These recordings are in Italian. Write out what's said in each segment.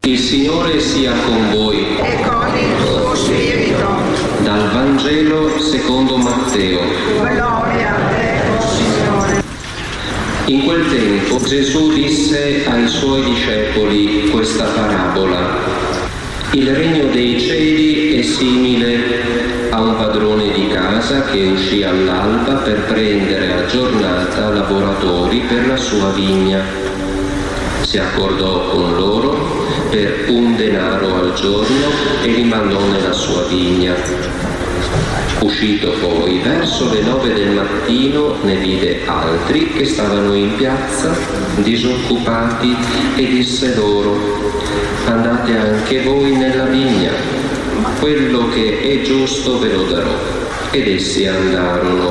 Il Signore sia con voi. E con il tuo spirito. Dal Vangelo secondo Matteo. Gloria a te, oh Signore. In quel tempo Gesù disse ai suoi discepoli questa parabola. Il regno dei cieli è simile a un padrone di casa che uscì all'alba per prendere a giornata lavoratori per la sua vigna. Si accordò con loro per 1 denaro al giorno e li mandò nella sua vigna. Uscito poi verso le 9 del mattino ne vide altri che stavano in piazza disoccupati e disse loro: andate anche voi nella vigna, quello che è giusto ve lo darò. Ed essi andarono.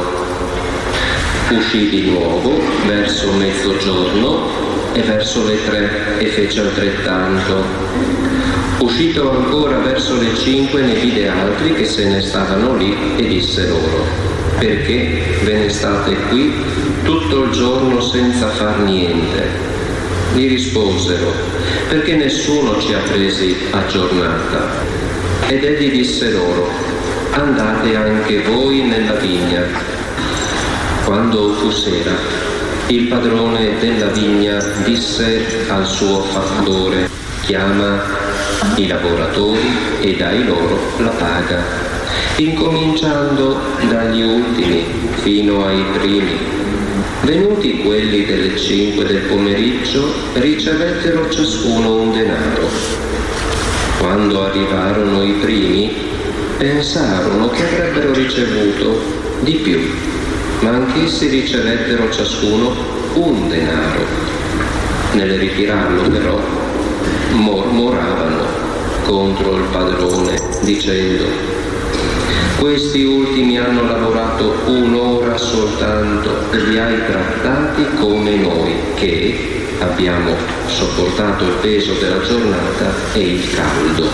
Uscì di nuovo verso mezzogiorno e verso le 3 e fece altrettanto. Uscito ancora verso le 5 ne vide altri che se ne stavano lì e disse loro: perché ve ne state qui tutto il giorno senza far niente? Gli risposero: perché nessuno ci ha presi a giornata. Ed egli disse loro: andate anche voi nella vigna. Quando fu sera, il padrone della vigna disse al suo fattore: chiama i lavoratori e dai loro la paga, incominciando dagli ultimi fino ai primi. Venuti quelli delle 5 del pomeriggio, ricevettero ciascuno 1 denaro. Quando arrivarono i primi, pensarono che avrebbero ricevuto di più, ma anch'essi ricevettero ciascuno 1 denaro. Nel ritirarlo però, mormoravano contro il padrone, dicendo: questi ultimi hanno lavorato 1 ora soltanto e li hai trattati come noi, che abbiamo sopportato il peso della giornata e il caldo.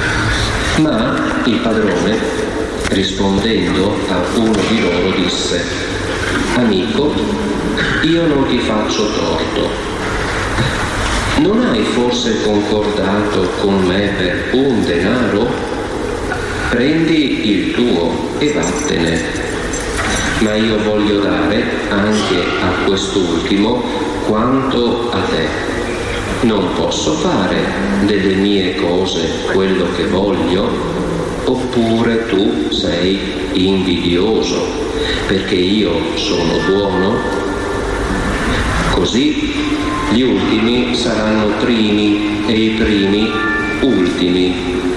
Ma il padrone, rispondendo a uno di loro, disse: amico, io non ti faccio torto. Non hai forse concordato con me per 1 denaro? Prendi il tuo e vattene. Ma io voglio dare anche a quest'ultimo quanto a te. Non posso fare delle mie cose quello che voglio? Oppure tu sei invidioso perché io sono buono? Così gli ultimi saranno primi e i primi ultimi.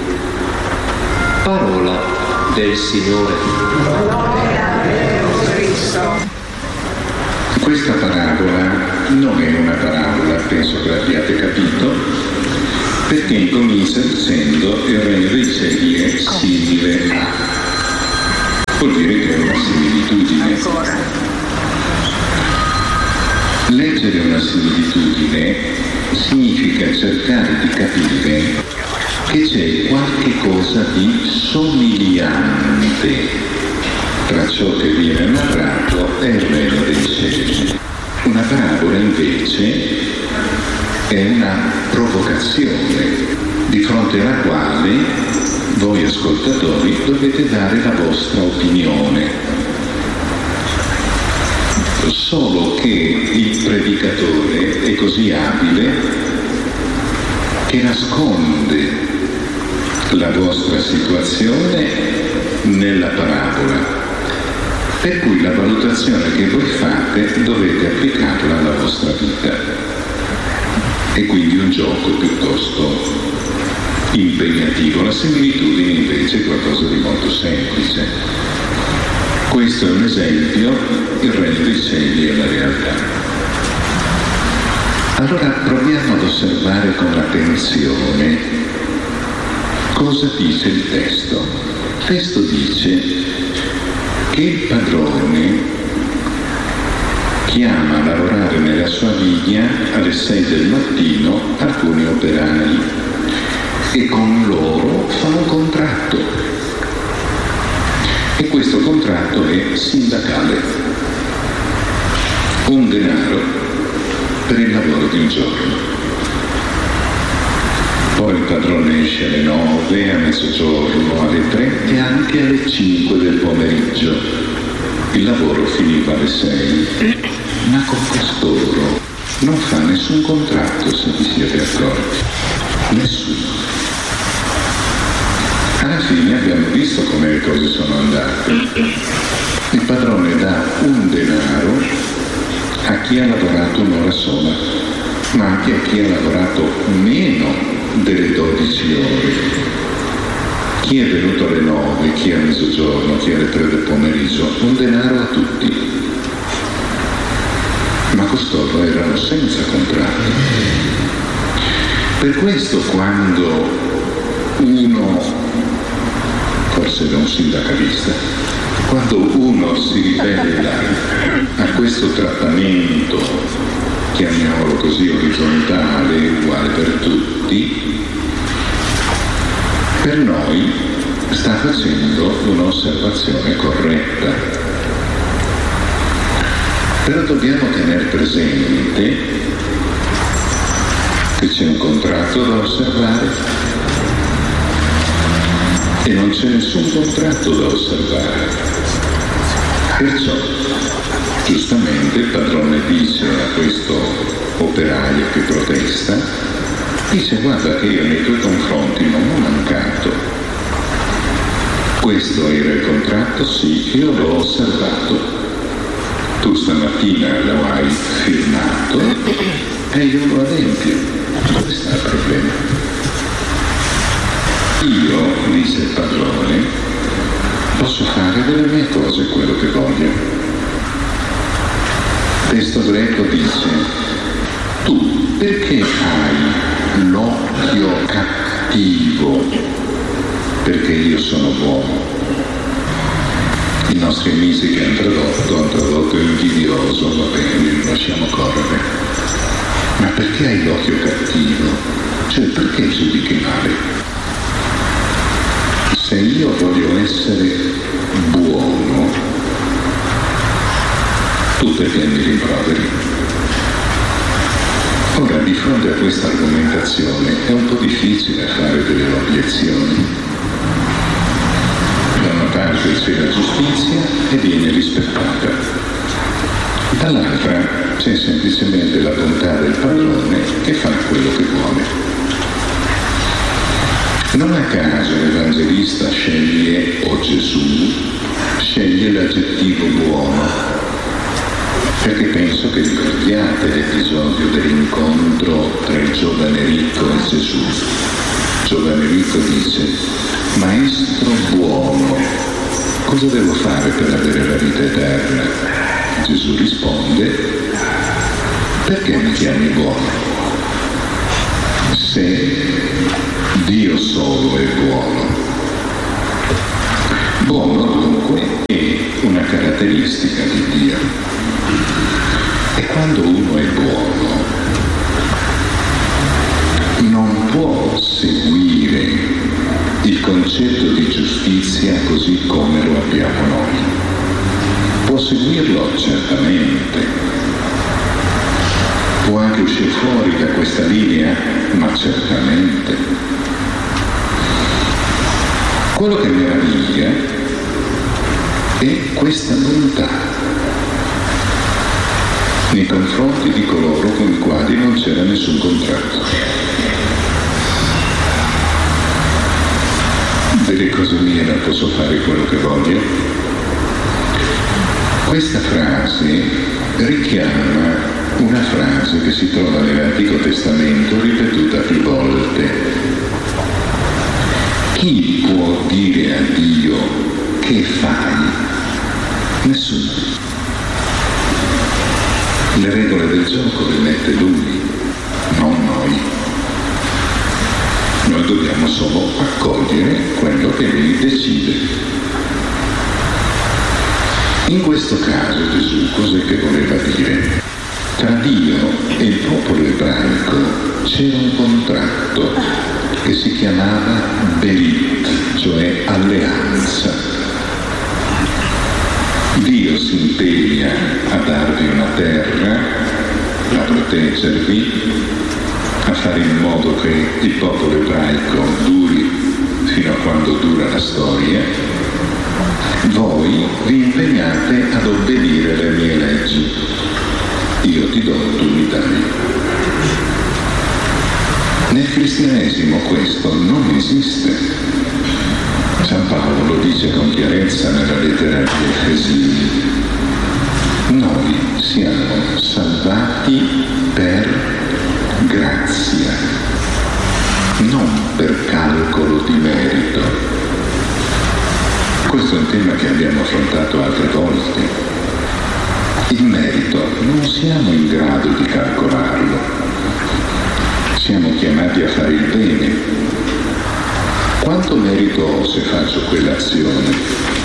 Parola del Signore. Gloria a te, oh Cristo. Questa parabola non è una parabola, penso che l'abbiate capito, perché incomincia dicendo: il regno dei cieli è simile a. Vuol dire che è una similitudine. Ancora. Leggere una similitudine significa cercare di capire che c'è qualche cosa di somigliante tra ciò che viene narrato e il regno dei cieli. Una parabola invece è una provocazione di fronte alla quale voi ascoltatori dovete dare la vostra opinione. Solo che il predicatore è così abile che nasconde la vostra situazione nella parabola, per cui la valutazione che voi fate dovete applicarla alla vostra vita. È quindi un gioco piuttosto impegnativo. La similitudine invece è qualcosa di molto semplice. Questo è un esempio, il regno dei cieli è la realtà. Allora proviamo ad osservare con attenzione cosa dice il testo. Il testo dice che il padrone chiama a lavorare nella sua vigna alle 6 del mattino alcuni operai e con loro fa un contratto. E questo contratto è sindacale. 1 denaro per il lavoro di un giorno. Poi il padrone esce alle 9, a mezzogiorno, alle 3 e anche alle 5 del pomeriggio. Il lavoro finiva alle 6, ma con costoro non fa nessun contratto, se vi siete accorti. Nessuno. Alla fine abbiamo visto come le cose sono andate. Il padrone dà un denaro a chi ha lavorato un'ora sola, ma anche a chi ha lavorato meno delle 12 ore. Chi è venuto alle 9, chi a mezzogiorno, chi alle 3 del pomeriggio, un denaro a tutti. Ma costoro erano senza contratto. Per questo quando uno, forse era un sindacalista, quando uno si ribella a questo trattamento, chiamiamolo così, orizzontale, uguale per tutti, per noi sta facendo un'osservazione corretta. Però dobbiamo tenere presente che c'è un contratto da osservare e non c'è nessun contratto da osservare. Perciò, giustamente, il padrone dice a questo operaio che protesta, dice: guarda che io nei tuoi confronti non ho mancato. Questo era il contratto? Sì, io l'ho osservato. Tu stamattina lo hai firmato e io lo adempio. Dove sta il problema? Io, dice il padrone, posso fare delle mie cose quello che voglio. Il testo greco dice: tu perché hai l'occhio cattivo? Perché io sono buono. I nostri amici che hanno tradotto invidioso, va bene, lasciamo correre. Ma perché hai l'occhio cattivo? Cioè, perché giudichi male? Se io voglio essere buono, tu perché mi rimproveri? Ora, di fronte a questa argomentazione è un po' difficile fare delle obiezioni. Da una parte c'è la giustizia e viene rispettata, dall'altra c'è semplicemente la bontà del padrone che fa quello che vuole. Non a caso l'Evangelista sceglie, o Gesù sceglie l'aggettivo buono, perché penso che ricordiate l'episodio dell'incontro tra il giovane ricco e Gesù. Il giovane ricco dice: Maestro buono, cosa devo fare per avere la vita eterna? Gesù risponde: perché mi chiami buono? Se Dio solo è buono. Buono dunque è una caratteristica di Dio. E quando uno è buono non può seguire il concetto di giustizia così come lo abbiamo noi. Può seguirlo certamente, può anche uscire fuori da questa linea, ma certamente. Quello che meraviglia è questa bontà nei confronti di coloro con i quali non c'era nessun contratto. Delle cose mie non posso fare quello che voglio. Questa frase richiama una frase che si trova nell'Antico Testamento ripetuta più volte. Chi può dire a Dio che fai? Nessuno. Le regole del gioco le mette Lui, non noi. Noi dobbiamo solo accogliere quello che Lui decide. In questo caso Gesù cos'è che voleva dire? Tra Dio e il popolo ebraico c'era un contratto che si chiamava Berit, cioè alleanza. Dio si impegna a darvi una terra, a proteggervi, a a fare in modo che il popolo ebraico duri fino a quando dura la storia, voi vi impegnate ad obbedire alle mie leggi. Io ti do, tu mi dai. Nel cristianesimo questo non esiste. San Paolo lo dice con chiarezza nella lettera agli Efesini. Noi siamo salvati per grazia, non per calcolo di merito. Questo è un tema che abbiamo affrontato altre volte. Il merito non siamo in grado di calcolarlo. Siamo chiamati a fare il bene. Quanto merito ho se faccio quell'azione?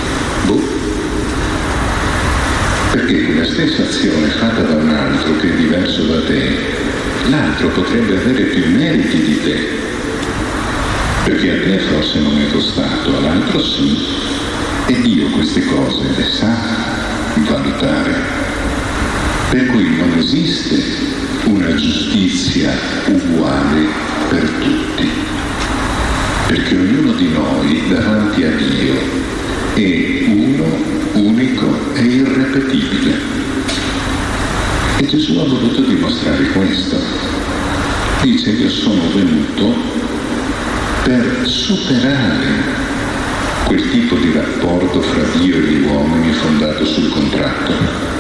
Perché quella stessa azione fatta da un altro che è diverso da te, l'altro potrebbe avere più meriti di te. Perché a te forse non è costato, all'altro sì. E Dio queste cose le sa valutare. Per cui non esiste una giustizia uguale per tutti. Perché ognuno di noi davanti a Dio è uno, unico e irrepetibile. E Gesù ha voluto dimostrare questo. Dice: io sono venuto per superare quel tipo di rapporto fra Dio e gli uomini fondato sul contratto.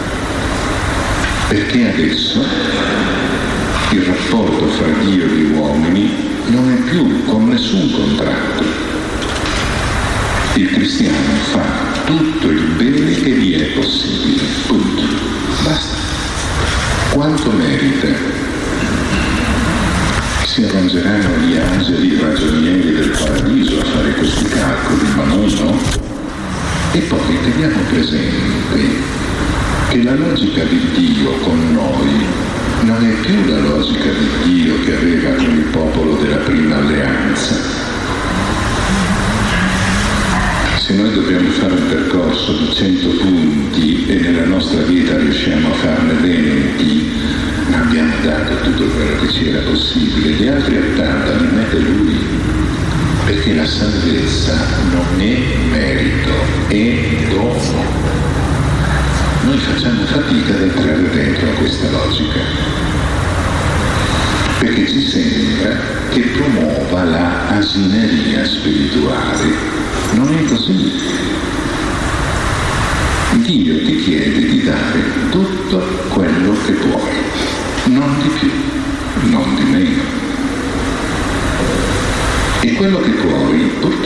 Perché adesso il rapporto fra Dio e gli uomini non è più con nessun contratto. Il cristiano fa tutto il bene che gli è possibile. Punto. Basta. Quanto merita? Si arrangeranno gli angeli ragionieri del paradiso a fare questi calcoli, ma noi no. E poi teniamo presente che la logica di Dio con noi non è più la logica di Dio che aveva con il popolo della prima alleanza. Se noi dobbiamo fare un percorso di 100 punti e nella nostra vita riusciamo a farne 20, abbiamo dato tutto quello che ci era possibile. Gli altri 80 li mette Lui, perché la salvezza non è merito, è dono. Noi facciamo fatica ad entrare dentro a questa logica, perché ci sembra che promuova la asineria spirituale. Non è così. Dio ti chiede di dare tutto quello che puoi, non di più, non di meno. E quello che puoi, purtroppo,